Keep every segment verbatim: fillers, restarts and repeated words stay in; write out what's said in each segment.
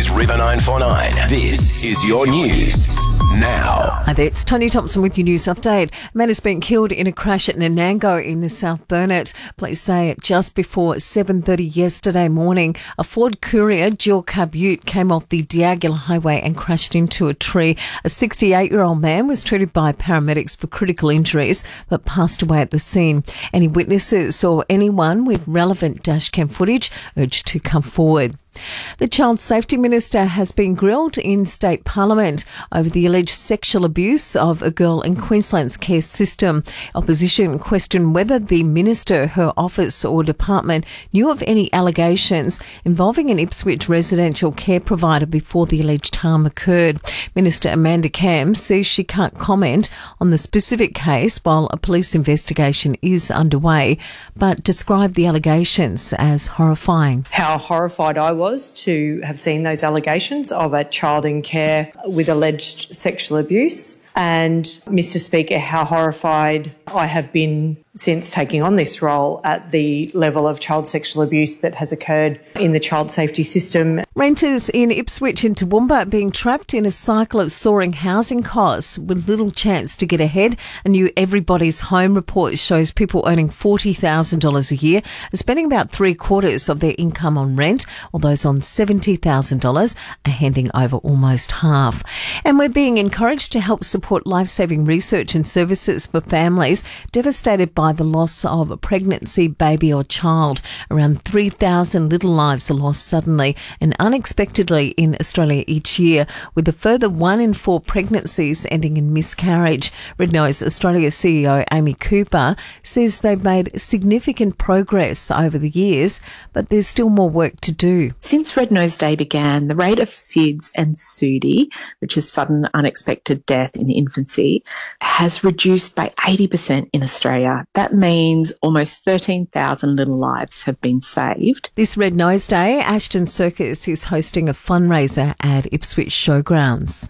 is River nine four nine. This is your news now. Hi there, it's Tony Thompson with your news update. A man has been killed in a crash at Nanango in the South Burnett. Police say just before seven thirty yesterday morning, a Ford Courier dual cab ute came off the Diagula Highway and crashed into a tree. A sixty-eight-year-old man was treated by paramedics for critical injuries but passed away at the scene. Any witnesses or anyone with relevant dashcam footage urged to come forward. The Child Safety Minister has been grilled in State Parliament over the alleged sexual abuse of a girl in Queensland's care system. Opposition questioned whether the Minister, her office or department knew of any allegations involving an Ipswich residential care provider before the alleged harm occurred. Minister Amanda Cam says she can't comment on the specific case while a police investigation is underway, but described the allegations as horrifying. How horrified I was was to have seen those allegations of a child in care with alleged sexual abuse. And, Mister Speaker, how horrified I have been since taking on this role at the level of child sexual abuse that has occurred in the child safety system. Renters in Ipswich and Toowoomba being trapped in a cycle of soaring housing costs with little chance to get ahead. A new Everybody's Home report shows people earning forty thousand dollars a year are spending about three quarters of their income on rent, while those on seventy thousand dollars are handing over almost half. And we're being encouraged to help support life-saving research and services for families devastated by the loss of a pregnancy, baby or child. Around three thousand little lives are lost suddenly and unexpectedly in Australia each year, with a further one in four pregnancies ending in miscarriage. Red Nose Australia C E O Amy Cooper says they've made significant progress over the years, but there's still more work to do. Since Red Nose Day began, the rate of S I D S and S U D I, which is sudden unexpected death in infancy, has reduced by eighty percent in Australia. That means almost thirteen thousand little lives have been saved. This Red Nose Day, Ashton Circus is hosting a fundraiser at Ipswich Showgrounds.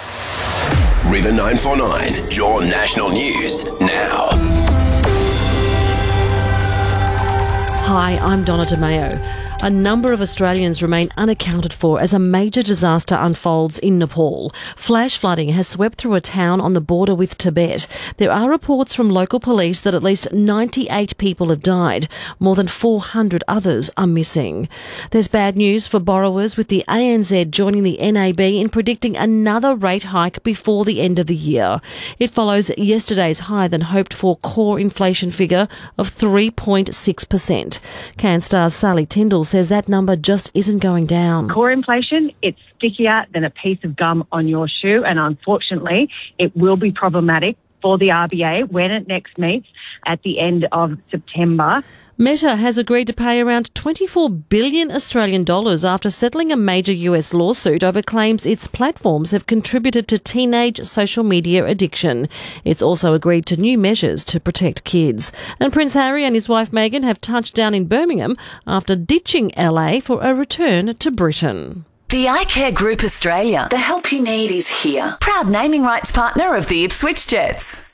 River nine four nine, your national news now. Hi, I'm Donna DeMayo. A number of Australians remain unaccounted for as a major disaster unfolds in Nepal. Flash flooding has swept through a town on the border with Tibet. There are reports from local police that at least ninety-eight people have died. More than four hundred others are missing. There's bad news for borrowers, with the A N Z joining the N A B in predicting another rate hike before the end of the year. It follows yesterday's higher than hoped for core inflation figure of three point six percent. CanStar's Sally Tyndall says that number just isn't going down. Core inflation, it's stickier than a piece of gum on your shoe, and unfortunately it will be problematic for the R B A when it next meets at the end of September. Meta has agreed to pay around twenty-four billion Australian dollars after settling a major U S lawsuit over claims its platforms have contributed to teenage social media addiction. It's also agreed to new measures to protect kids. And Prince Harry and his wife Meghan have touched down in Birmingham after ditching L A for a return to Britain. The iCare Group Australia. The help you need is here. Proud naming rights partner of the Ipswich Jets.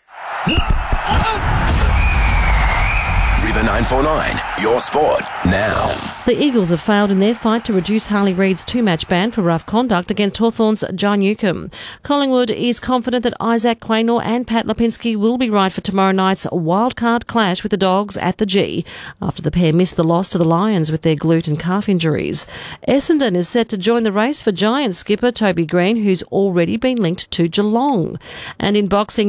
River nine four nine, your sport now. The Eagles have failed in their fight to reduce Harley Reid's two-match ban for rough conduct against Hawthorn's John Newcombe. Collingwood is confident that Isaac Quaynor and Pat Lipinski will be right for tomorrow night's wildcard clash with the Dogs at the G, after the pair missed the loss to the Lions with their glute and calf injuries. Essendon is set to join the race for Giants skipper Toby Green, who's already been linked to Geelong. And in boxing,